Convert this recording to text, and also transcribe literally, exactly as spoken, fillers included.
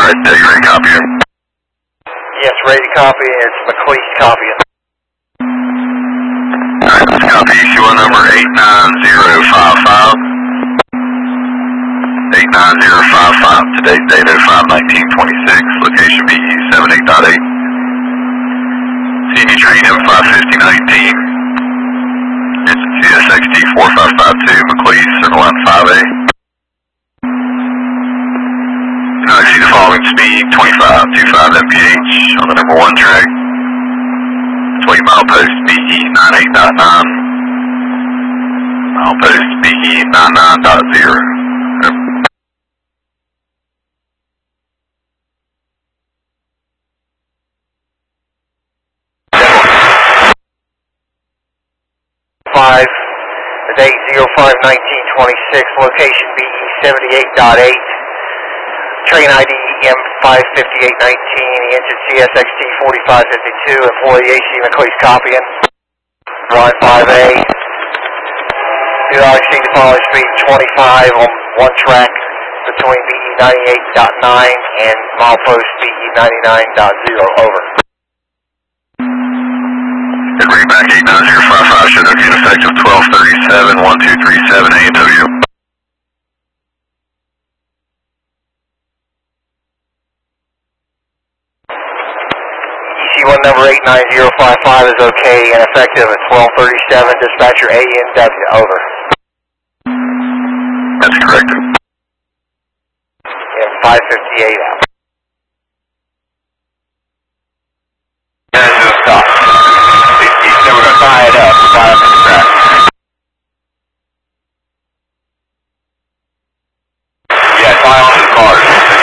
Alright, uh, you ready to copy it? Yes, ready to copy. It's McLeese copying. Alright, let's copy E C one number eight nine zero five five. eight nine zero five five. Today's date oh five nineteen twenty-six. Location B E seventy-eight point eight. C D train M five fifty nineteen. Engine C S X T four five five two. McLeese, circle line five A. Do not exceed the following speed, twenty-five point two five M P H on the number one track. twenty mile post B E ninety-eight point nine. Mile post B E ninety-nine point zero. Five, the date zero five nineteen twenty-six, location B E seventy-eight point eight, train I D M five fifty-eight nineteen, the engine C S X T forty-five fifty-two, employee A C McLeese copying, line five A, do not exceed the following speed, twenty-five on one track between B E ninety-eight point nine and mile post B E ninety-nine point zero, over. Good, bring back eight nine zero five five, should have been effective twelve thirty-seven, one two three seven A and W. E C one number eight nine zero five five is okay and effective at twelve thirty-seven, dispatcher A N W, over. That's correct. And five fifty-eight out. There's no stop. He said we're going to tie it up, tie up in the track. Yeah, tie on the cars.